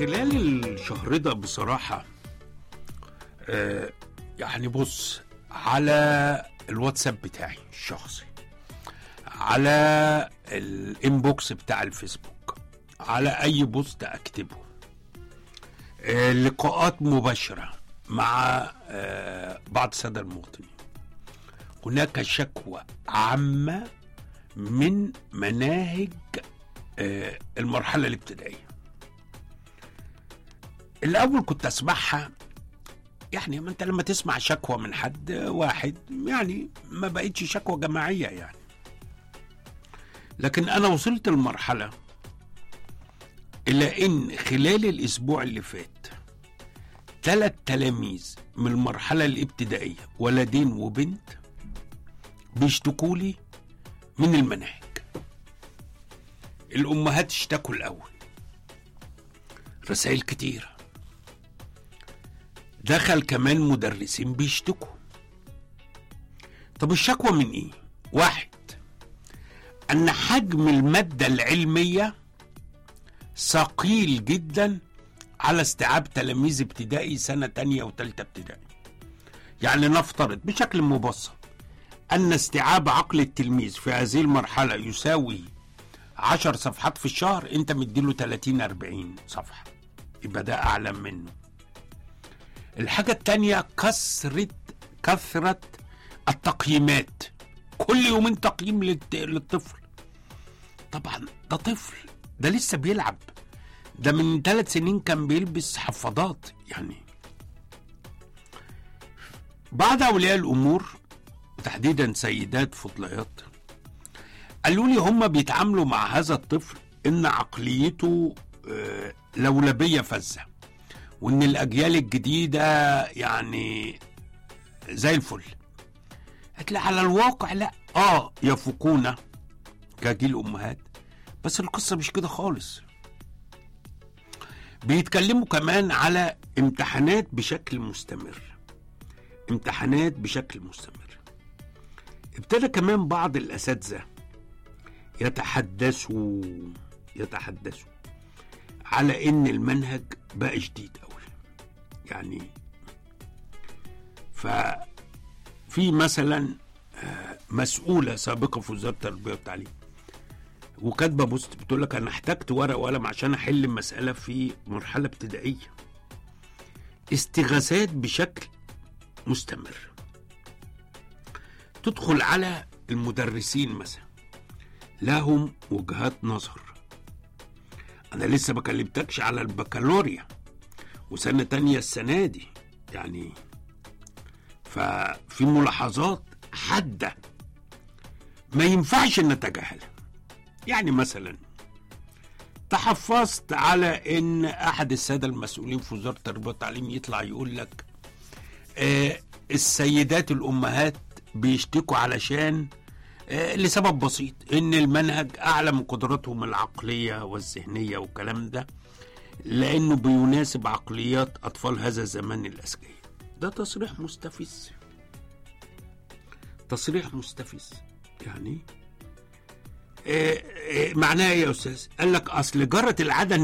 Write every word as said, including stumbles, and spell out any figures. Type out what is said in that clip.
خلال الشهر ده بصراحة آه يعني بص على الواتساب بتاعي الشخصي، على الانبوكس بتاع الفيسبوك، على اي بوست اكتبه، آه لقاءات مباشرة مع آه بعض السادة المواطنين، هناك شكوى عامة من مناهج آه المرحلة الابتدائية. الأول كنت أسمعها، يعني ما أنت لما تسمع شكوى من حد واحد يعني ما بقتش شكوى جماعية يعني. لكن أنا وصلت لمرحلة إلى إن خلال الأسبوع اللي فات ثلاث تلاميذ من المرحلة الابتدائية، ولدين وبنت، بيشتكوا لي من المناهج. الأمهات اشتكوا الأول، رسائل كتيرة، دخل كمان مدرسين بيشتكوا. طب الشكوى من ايه؟ واحد، ان حجم المادة العلمية ثقيل جدا على استيعاب تلاميذ ابتدائي سنة تانية وتالتة ابتدائي. يعني نفترض بشكل مبسط ان استيعاب عقل التلميذ في هذه المرحلة يساوي عشر صفحات في الشهر، انت مديله تلاتين اربعين صفحة، يبقى ده اعلى منه. الحاجة التانية كثرة كثرة التقييمات، كل يومين تقييم للطفل. طبعا ده طفل، ده لسه بيلعب، ده من ثلاث سنين كان بيلبس حفاضات. يعني بعض أولياء الأمور وتحديدا سيدات فضليات قالوا لي هم بيتعاملوا مع هذا الطفل إن عقليته لولبية فزة، وإن الأجيال الجديدة يعني زي الفل. هتلاقي على الواقع لا، آه يفوقونا كجيل أمهات، بس القصة مش كده خالص. بيتكلموا كمان على امتحانات بشكل مستمر، امتحانات بشكل مستمر. ابتدى كمان بعض الأساتذة يتحدثوا يتحدثوا على إن المنهج بقى جديد أوي. يعني ففي مثلا مسؤولة سابقة في وزارة التربية والتعليم وكاتبة بوست بتقول لك أنا احتجت ورقة وقلم عشان أحل مسألة في مرحلة ابتدائية. استغاثات بشكل مستمر. تدخل على المدرسين مثلا، لهم وجهات نظر. أنا لسه ما كلمتكش على البكالوريا وسنة تانية السنة دي، يعني ففي ملاحظات حادة ما ينفعش نتجاهلها. يعني مثلا تحفظت على ان احد السادة المسؤولين في وزارة التربية والتعليم يطلع يقول لك آه السيدات الامهات بيشتكوا علشان آه لسبب بسيط، ان المنهج اعلى من قدراتهم العقلية والذهنية والكلام ده، لانه بيناسب عقليات اطفال هذا الزمان الاذكياء. ده تصريح مستفز، تصريح مستفز. يعني إيه إيه معناه يا استاذ؟ قال لك اصل جرت العاده